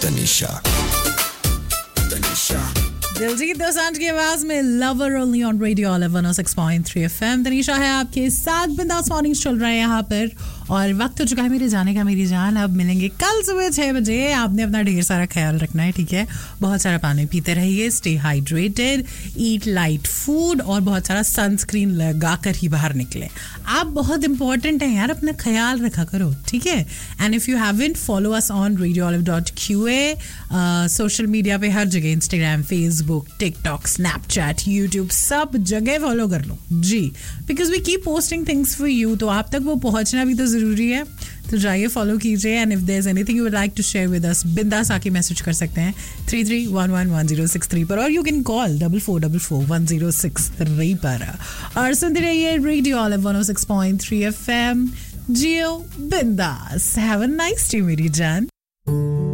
तनीषा दिलजीत दोसांझ की आवाज में lover only on radio 106.3 FM. Tanisha है आपके साथ, बिंदास मॉर्निंग्स चल रहा है यहाँ पर और वक्त हो चुका है मेरे जाने का मेरी जान। अब मिलेंगे कल सुबह 6 बजे। आपने अपना ढेर सारा ख्याल रखना है, ठीक है? बहुत सारा पानी पीते रहिए, स्टे हाइड्रेटेड, ईट लाइट फूड और बहुत सारा सनस्क्रीन लगा कर ही बाहर निकले। आप बहुत इंपॉर्टेंट हैं यार, अपना ख्याल रखा करो, ठीक है? And if you haven't, follow us on radioolive.qa। Social media पे हर जगह, Instagram, Facebook, TikTok, Snapchat, YouTube, सब जगह फॉलो कर लो जी, because we keep posting things for you. तो आप तक वो पहुंचना भी तो जरूरी है, तो जाइए फॉलो कीजिए। And if there is anything you would like to share with us, बिंदास आके मैसेज कर सकते हैं 33111063 पर, और यू कैन कॉल 44441063 पर। और सुनते रहिए रेडियो ऑलिव 106.3 एफएम। जियो बिंदास, हैव अ नाइस डे मेरी जान।